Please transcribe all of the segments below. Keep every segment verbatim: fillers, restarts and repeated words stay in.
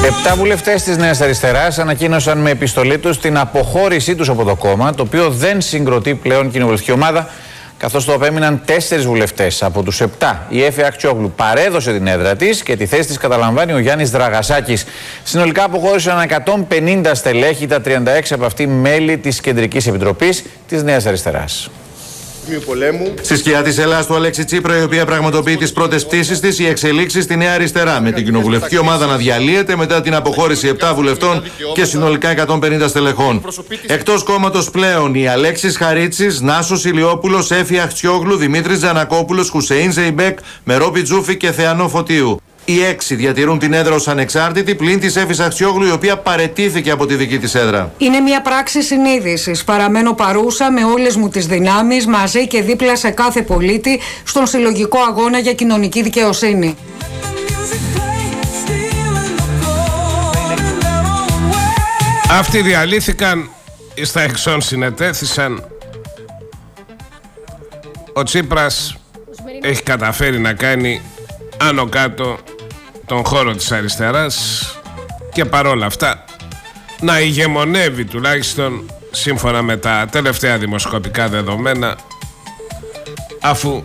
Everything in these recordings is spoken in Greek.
Επτά βουλευτές της Νέας Αριστεράς ανακοίνωσαν με επιστολή τους την αποχώρησή τους από το κόμμα, το οποίο δεν συγκροτεί πλέον κοινοβουλευτική ομάδα, καθώς το απέμειναν τέσσερις βουλευτές. Από τους επτά, η Έφη Αχτσιόγλου παρέδωσε την έδρα της και τη θέση της καταλαμβάνει ο Γιάννης Δραγασάκης. Συνολικά αποχώρησαν εκατόν πενήντα στελέχη, τα τριάντα έξι από αυτή μέλη της Κεντρικής Επιτροπής της Νέας Αριστεράς. Στη σκιά της Ελλάδας του Αλέξη Τσίπρα, η οποία πραγματοποιεί τις πρώτες πτήσεις της, οι εξελίξεις στη Νέα Αριστερά, με την κοινοβουλευτική ομάδα να διαλύεται μετά την αποχώρηση επτά βουλευτών και συνολικά εκατόν πενήντα στελεχών. Εκτός κόμματος πλέον οι Αλέξης Χαρίτσης, Νάσος Ηλιόπουλος, Έφη Αχτσιόγλου, Δημήτρης Τζανακόπουλος, Χουσεΐν Ζεϊμπέκ, Μερόπη Τζούφη και Θεανό Φωτίου. Οι έξι διατηρούν την έδρα ως ανεξάρτητη, πλην της Έφης Αχτσιόγλου, η οποία παραιτήθηκε από τη δική της έδρα. Είναι μια πράξη συνείδησης. Παραμένω παρούσα με όλες μου τις δυνάμεις, μαζί και δίπλα σε κάθε πολίτη, στον συλλογικό αγώνα για κοινωνική δικαιοσύνη. Αυτοί διαλύθηκαν, στα εξών συνετέθησαν. Ο Τσίπρας έχει καταφέρει να κάνει άνω κάτω τον χώρο της αριστεράς και παρόλα αυτά να ηγεμονεύει, τουλάχιστον σύμφωνα με τα τελευταία δημοσκοπικά δεδομένα, αφού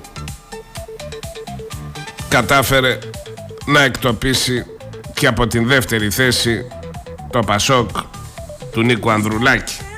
κατάφερε να εκτοπίσει και από την δεύτερη θέση το Πασόκ του Νίκου Ανδρουλάκη.